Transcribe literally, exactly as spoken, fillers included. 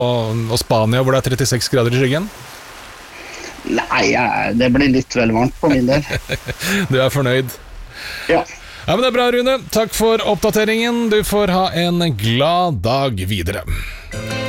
og, og Spania hvor det er trettiseks grader i skyggen? Nei, jeg, det blir litt vel varmt på min del. Du er fornøyd? Ja. Ja, men det er bra, Rune. Takk for oppdateringen. Du får ha en glad dag videre.